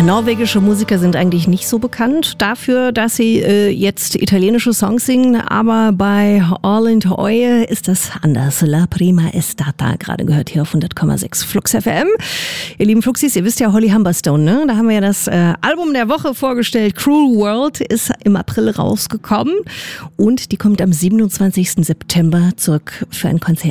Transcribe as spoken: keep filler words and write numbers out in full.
Norwegische Musiker sind eigentlich nicht so bekannt dafür, dass sie äh, jetzt italienische Songs singen, aber bei All in Oye ist das anders. La Prima Estata, gerade gehört hier auf hundert Komma sechs Flux F M. Ihr lieben Fluxis, ihr wisst ja Holly Humberstone, ne? Da haben wir ja das äh, Album der Woche vorgestellt. Cruel World ist im April rausgekommen und die kommt am siebenundzwanzigsten September zurück für ein Konzert